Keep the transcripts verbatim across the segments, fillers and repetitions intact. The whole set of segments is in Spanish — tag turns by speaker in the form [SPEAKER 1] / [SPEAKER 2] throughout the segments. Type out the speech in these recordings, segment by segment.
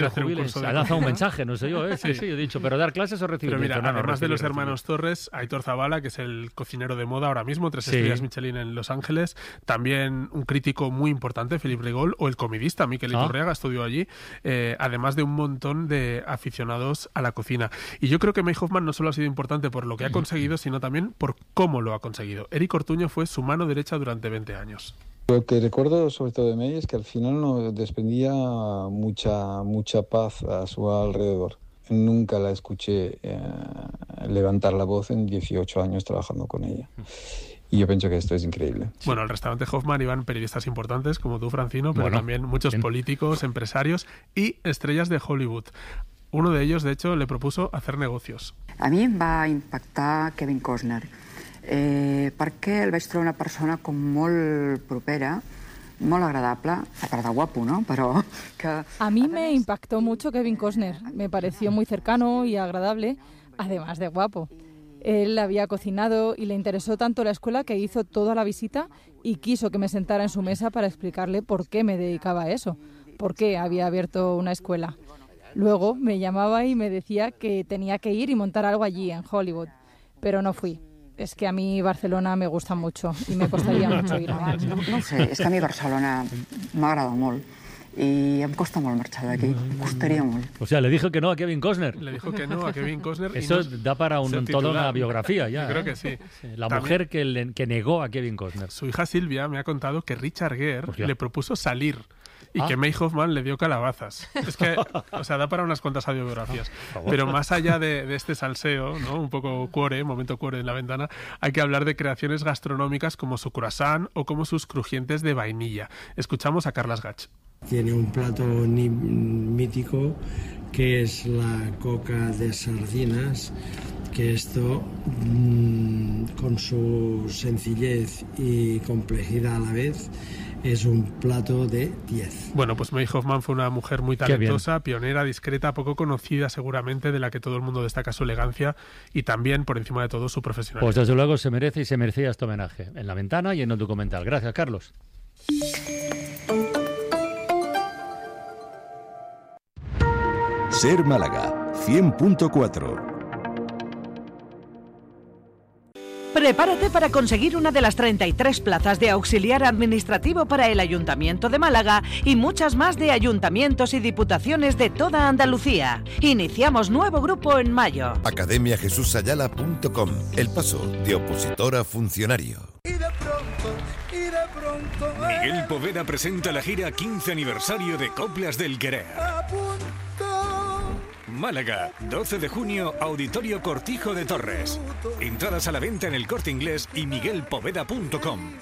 [SPEAKER 1] hacer un curso de
[SPEAKER 2] ha lanzado un mensaje, no sé yo, ¿eh? Sí, sí, he dicho, pero dar clases o recibir.
[SPEAKER 1] Pero mira,
[SPEAKER 2] dicho, no, no,
[SPEAKER 1] además
[SPEAKER 2] recibir,
[SPEAKER 1] de los
[SPEAKER 2] recibir.
[SPEAKER 1] hermanos Torres, Aitor Zabala, que es el cocinero de moda ahora mismo, tres
[SPEAKER 2] Sí.
[SPEAKER 1] estrellas Michelin en Los Ángeles, también un crítico muy importante, Philippe Rigol, o el comidista Mikel
[SPEAKER 2] Ah.
[SPEAKER 1] Iturriaga, estudió allí, eh, además de un montón de aficionados a la cocina. Y yo creo que May Hoffman no solo ha sido importante por lo que ha conseguido, sino también por cómo lo ha conseguido. Eric Ortuño fue su mano derecha durante veinte años.
[SPEAKER 3] Lo que recuerdo sobre todo de May es que al final nos desprendía mucha, mucha paz a su alrededor. Nunca la escuché eh, levantar la voz en dieciocho años trabajando con ella. Y yo pienso que esto es increíble.
[SPEAKER 1] Bueno, al restaurante Hoffman iban periodistas importantes como tú, Francino, pero
[SPEAKER 2] Bueno,
[SPEAKER 1] también muchos
[SPEAKER 2] bien.
[SPEAKER 1] políticos, empresarios y estrellas de Hollywood. Uno de ellos, de hecho, le propuso hacer negocios.
[SPEAKER 4] A mi em va impactar Kevin Costner, eh, perquè el vaig trobar una persona com molt propera, molt agradable, a part de guapo, ¿no? Pero que...
[SPEAKER 5] A mí me impactó mucho Kevin Costner, me pareció muy cercano y agradable, además de guapo. Él había cocinado y le interesó tanto la escuela que hizo toda la visita y quiso que me sentara en su mesa para explicarle por qué me dedicaba a eso, por qué había abierto una escuela. Luego me llamaba y me decía que tenía que ir y montar algo allí, en Hollywood, pero no fui. És que a mi Barcelona me gusta mucho y me costaría mucho ir a
[SPEAKER 4] No, no ho sé, és que a mi Barcelona m'agrada molt i em costa molt marxar d'aquí, em costaria molt.
[SPEAKER 2] O sea, le dijo que no a Kevin Costner.
[SPEAKER 1] Le dijo que no a Kevin Costner.
[SPEAKER 2] Eso
[SPEAKER 1] y no
[SPEAKER 2] da para un,
[SPEAKER 1] se
[SPEAKER 2] toda
[SPEAKER 1] titula.
[SPEAKER 2] una biografía ya.
[SPEAKER 1] Yo creo
[SPEAKER 2] ¿eh?
[SPEAKER 1] que sí.
[SPEAKER 2] Sí, La
[SPEAKER 1] También,
[SPEAKER 2] mujer que, le, que negó a Kevin Costner.
[SPEAKER 1] Su hija Silvia me ha contado que Richard Gere
[SPEAKER 2] Hostia.
[SPEAKER 1] le propuso salir y
[SPEAKER 2] Ah.
[SPEAKER 1] que May Hoffman le dio calabazas. Es que, o sea, da para unas cuantas audiografías. Pero más allá de, de este salseo, ¿no? Un poco cuore, momento cuore en la ventana, hay que hablar de creaciones gastronómicas como su croissant o como sus crujientes de vainilla. Escuchamos a Carles Gach.
[SPEAKER 6] Tiene un plato ni- mítico que es la coca de sardinas, que esto mmm, con su sencillez y complejidad a la vez es un plato de diez.
[SPEAKER 1] Bueno, pues May Hoffman fue una mujer muy
[SPEAKER 2] Qué bien.
[SPEAKER 1] talentosa, pionera, discreta, poco conocida seguramente, de la que todo el mundo destaca su elegancia y también, por encima de todo, su profesionalidad.
[SPEAKER 2] Pues desde luego se merece y se merecía este homenaje en La Ventana y en el documental. Gracias, Carlos.
[SPEAKER 7] Ser Málaga, cien punto cuatro.
[SPEAKER 8] Prepárate para conseguir una de las treinta y tres plazas de auxiliar administrativo para el Ayuntamiento de Málaga y muchas más de ayuntamientos y diputaciones de toda Andalucía. Iniciamos nuevo grupo en mayo.
[SPEAKER 9] academia jesús ayala punto com. El paso de opositor a funcionario.
[SPEAKER 10] Miguel Poveda presenta la gira quince aniversario de Coplas del Querer. Málaga, doce de junio, Auditorio Cortijo de Torres. Entradas a la venta en El Corte Inglés y miguel poveda punto com.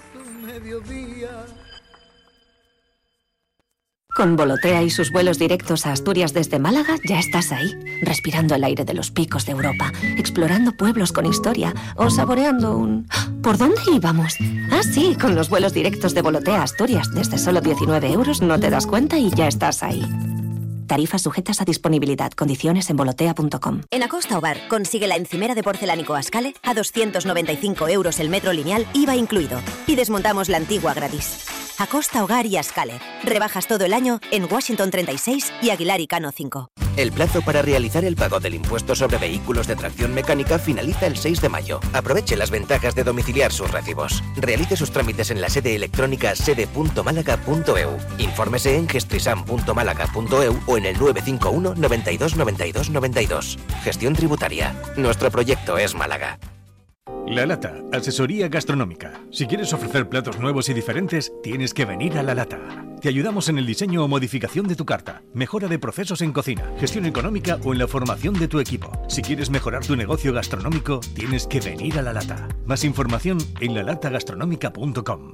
[SPEAKER 11] Con Volotea y sus vuelos directos a Asturias desde Málaga ya estás ahí, respirando el aire de los picos de Europa, explorando pueblos con historia o saboreando un... ¿Por dónde íbamos? Ah, sí, con los vuelos directos de Volotea a Asturias desde solo diecinueve euros no te das cuenta y ya estás ahí. Tarifas sujetas a disponibilidad. Condiciones en volotea punto com.
[SPEAKER 12] En Acosta Hogar consigue la encimera de porcelánico Ascale a doscientos noventa y cinco euros el metro lineal, I V A incluido. Y desmontamos la antigua gratis. Acosta Hogar y Ascale. Rebajas todo el año en Washington treinta y seis y Aguilar y Cano cinco.
[SPEAKER 13] El plazo para realizar el pago del impuesto sobre vehículos de tracción mecánica finaliza el seis de mayo. Aproveche las ventajas de domiciliar sus recibos. Realice sus trámites en la sede electrónica sede punto málaga punto e u. Infórmese en gestrisam punto málaga punto e u o en el nueve cinco uno noventa y dos noventa y dos noventa y dos. Gestión tributaria. Nuestro proyecto es Málaga.
[SPEAKER 10] La Lata, asesoría gastronómica. Si quieres ofrecer platos nuevos y diferentes, tienes que venir a La Lata. Te ayudamos en el diseño o modificación de tu carta, mejora de procesos en cocina, gestión económica o en la formación de tu equipo. Si quieres mejorar tu negocio gastronómico, tienes que venir a La Lata. Más información en la lata gastronómica punto com.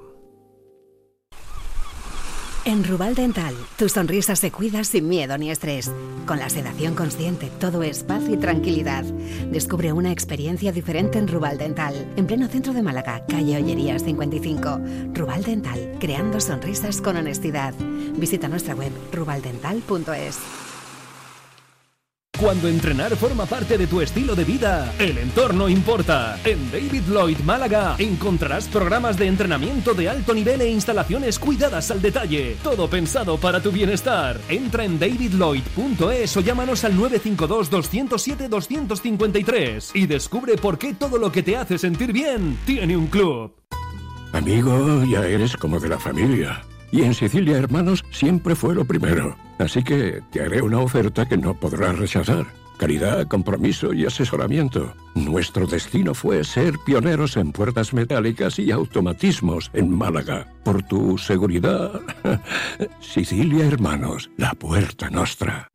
[SPEAKER 14] En Rubal Dental, tu sonrisa se cuida sin miedo ni estrés. Con la sedación consciente, todo es paz y tranquilidad. Descubre una experiencia diferente en Rubal Dental, en pleno centro de Málaga, calle Ollerías cincuenta y cinco. Rubal Dental, creando sonrisas con honestidad. Visita nuestra web rubal dental punto es.
[SPEAKER 15] Cuando entrenar forma parte de tu estilo de vida, el entorno importa. En David Lloyd Málaga encontrarás programas de entrenamiento de alto nivel e instalaciones cuidadas al detalle. Todo pensado para tu bienestar. Entra en david lloyd punto es o llámanos al nueve cinco dos, dos cero siete, dos cinco tres y descubre por qué todo lo que te hace sentir bien tiene un club.
[SPEAKER 16] Amigo, ya eres como de la familia. Y en Sicilia Hermanos siempre fue lo primero. Así que te haré una oferta que no podrás rechazar. Calidad, compromiso y asesoramiento. Nuestro destino fue ser pioneros en puertas metálicas y automatismos en Málaga. Por tu seguridad, Sicilia Hermanos, la puerta nostra.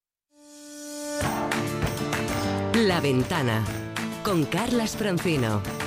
[SPEAKER 17] La Ventana, con Carlas Francino.